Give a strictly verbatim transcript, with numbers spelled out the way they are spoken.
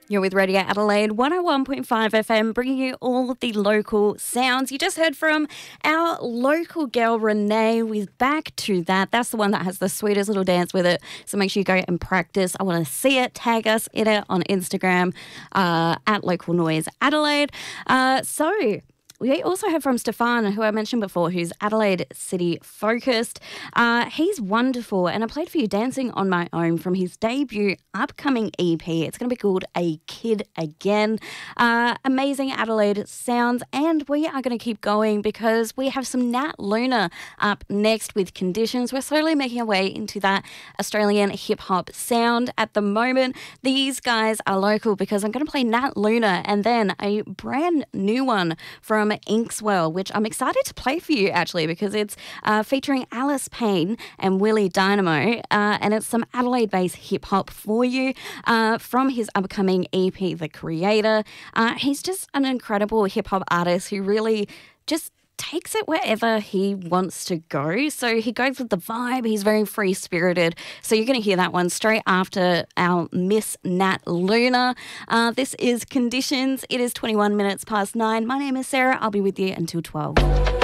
You're with Radio Adelaide one oh one point five F M, bringing you all of the local sounds. You just heard from our local girl, Renee, with Back to That. That's the one that has the sweetest little dance with it. So make sure you go and practice. I want to see it. Tag us in it on Instagram uh, at Local Noise Adelaide. Uh, so... We also heard from Stefan, who I mentioned before, who's Adelaide City focused. Uh, he's wonderful, and I played for you Dancing on My Own from his debut upcoming E P. It's going to be called A Kid Again. Uh, amazing Adelaide sounds, and we are going to keep going because we have some Nat Luna up next with Conditions. We're slowly making our way into that Australian hip-hop sound at the moment. These guys are local because I'm going to play Nat Luna and then a brand new one from Inkswell, which I'm excited to play for you actually because it's uh, featuring Alice Payne and Willie Dynamo, uh, and it's some Adelaide-based hip-hop for you uh, from his upcoming E P, The Creator. Uh, he's just an incredible hip-hop artist who really just takes it wherever he wants to go. So he goes with the vibe. He's very free-spirited. So you're going to hear that one straight after our Miss Nat Luna. Uh, this is Conditions. It is twenty-one minutes past nine. My name is Sarah. I'll be with you until twelve.